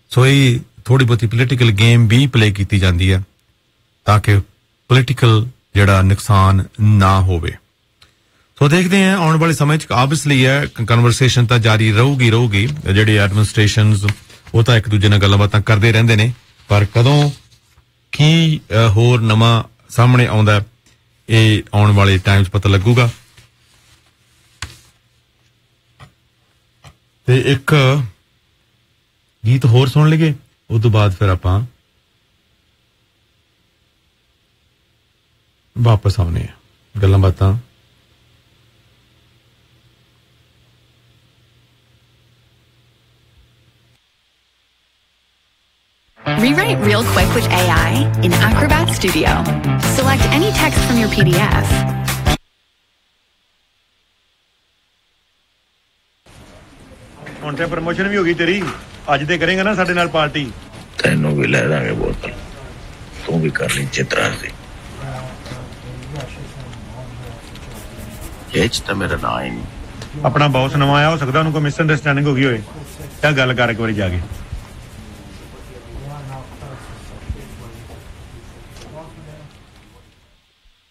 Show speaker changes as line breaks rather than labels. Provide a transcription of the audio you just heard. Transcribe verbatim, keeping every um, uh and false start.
सो ये थोड़ी बहुत पोलिटिकल गेम भी प्ले की जाती है ताकि पोलिटिकल जिहड़ा नुकसान ना होवे सो देखते हैं आने वाले समय ऑब्वियसली है कन्वर्सेशन तो जारी रहूगी रहूगी जिहड़ी एडमिनिस्ट्रेशनस वो तो एक दूजे नाल गल्लां करते रहंदे ने पर कदों की होर नवां सामने आउंदा ये आने वाले टाइम्स पता लगूगा ते एक गीत होर सुन लगे उस तो बाद फिर आपां वापस आउने गल्लां बातां
Rewrite real quick with A I in Acrobat Studio. Select any text from your P D F.
ਹੁਣ ਤੇ ਪ੍ਰਮੋਸ਼ਨ ਵੀ ਹੋ ਗਈ ਤੇਰੀ ਅੱਜ ਤੇ ਕਰੇਗਾ ਨਾ ਸਾਡੇ ਨਾਲ ਪਾਰਟੀ
ਤੈਨੂੰ ਵੀ ਲੈ ਦਾਂਗੇ ਬੋਤਲ ਤੂੰ ਵੀ ਕਰ ਲਈ ਚਿਤਰਾ ਸੀ ਇਹ ਚ ਤਾਂ ਮੇਰਾ ਨਾਂ ਹੀ ਨਹੀਂ
ਆਪਣਾ ਬੌਸ ਨਵਾਂ ਆਇਆ ਹੋ ਸਕਦਾ ਉਹਨੂੰ ਕੋਈ ਮਿਸ ਅੰਡਰਸਟੈਂਡਿੰਗ ਹੋ ਗਈ ਹੋਏ ਤਾਂ ਗੱਲ ਕਰ ਇੱਕ ਵਾਰੀ ਜਾ ਕੇ